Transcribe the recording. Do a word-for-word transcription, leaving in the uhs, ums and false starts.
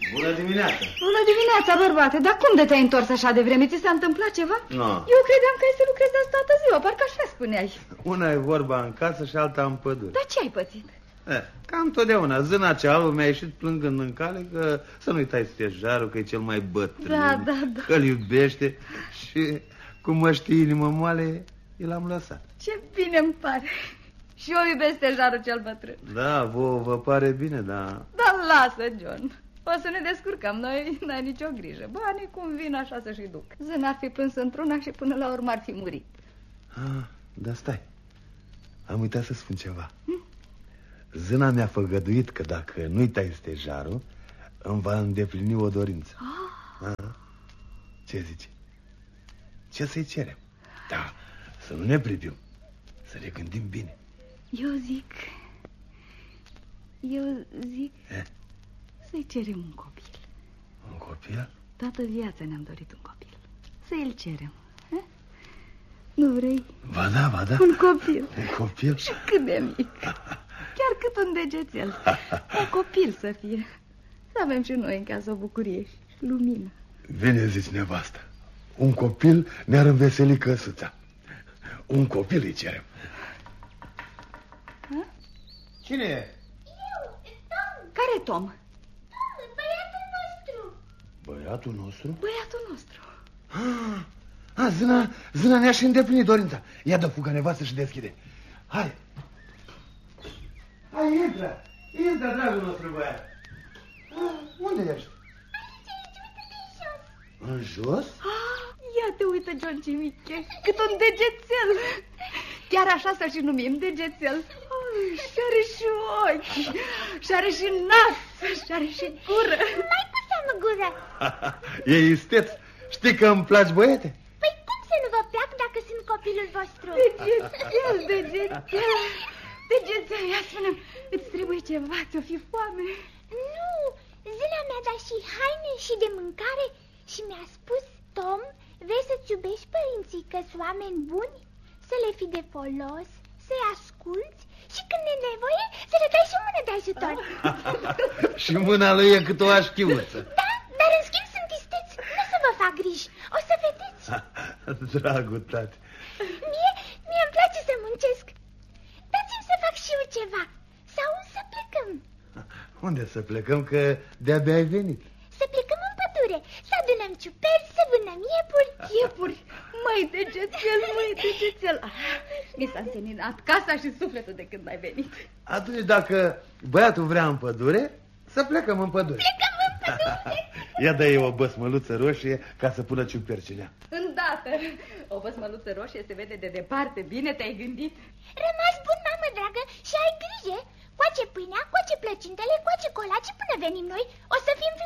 Bună dimineața! Bună dimineața, bărbate, dar cum de te-ai întors așa de vreme? Ți s-a întâmplat ceva? No. Eu credeam că ai să lucrezi azi toată ziua, parcă așa spuneai. Una e vorba în casă și alta în pădure. Dar ce ai pățit? Eh, cam totdeauna, zâna cea albă mi-a ieșit plângând în cale că să nu-i tai stejarul, că e cel mai bătrân, da, da, da. că-l iubește și cum mă știi inimă moale, eu l-am lăsat. Ce bine îmi pare. Și eu iubesc stejarul cel bătrân. Da, vouă vă pare bine, da. Dar lasă, John. O să ne descurcăm, noi n-ai nicio grijă. Banii cum vin așa să-și duc. Zâna ar fi plâns într-una și până la urmă ar fi murit. Ah, dar stai, am uitat să spun ceva. Hm? Zâna mi-a făgăduit că dacă nu-i tai stejarul, îmi va îndeplini o dorință. Ah. Ah. Ce zici? Ce să-i cerem? Da, să nu ne privim, să ne gândim bine. Eu zic... Eu zic... Eh? Să-i cerem un copil. Un copil? Toată viața ne-am dorit un copil. Să-i cerem. Eh? Nu vrei? Ba da, ba da. Un copil. Un copil? Și cât de mic. Chiar cât un degețel. Un copil să fie. Să avem și noi în casă o bucurie și lumină. Bine zici, nevastă. Un copil ne-ar înveseli căsuța. Un copil îi cerem. Ha? Cine e? Eu, Tom. Care Tom? Tom, băiatul nostru. Băiatul nostru? Băiatul nostru. Ah, ah, zâna, zâna ne-a și îndeplinit dorința. Ia dă fuga, nevastă, și deschide. Hai. Hai, intră. Intră, dragul nostru băiat. Ah, unde ești? Aici, aici, uite-te în jos. În jos? Ah, ia te uită, John Cimiche, cât un degețel. Chiar așa să și numim, degețel. Oh, și-are și ochi, și-are și nas, și-are și gură. Mai cu seamă gură. E isteț. Știi că îmi placi, băiete? Păi cum să nu vă plac dacă sunt copilul vostru? Degețel, degețel. Degețel, ia spune-mi, îți trebuie ceva, ți-o fi foame? Nu, zâna mi-a dat și haine și de mâncare și mi-a spus, Tom, vrei să-ți iubești părinții, că-s oameni buni? Să le fii de folos, să-i asculți și când e nevoie să le dai și o mână de ajutor. Și mâna lui e cât o așchiuță. Da, dar în schimb sunt isteți, nu să vă fac griji, o să vedeți. Dragul tati. Mie, mie îmi place să muncesc. Dați-mi să fac și eu ceva, sau să plecăm. Unde să plecăm, că de-abia ai venit? Să plecăm în pădure, să adunăm ciuperci, să vânăm iepuri. Iepuri, măi degețel, măi degețel. Ah, mi s-a înseninat casa și sufletul de când ai venit. Atunci dacă băiatul vrea în pădure, să plecăm în pădure. Plecăm în pădure. Ia dă-i o băsmăluță roșie ca să pună ciupercinea. Îndată, o băsmăluță roșie se vede de departe, bine te-ai gândit. Rămas bun, mamă dragă, și ai grijă. Coace pâinea, coace plăcintele, coace colaci până venim noi. O să fim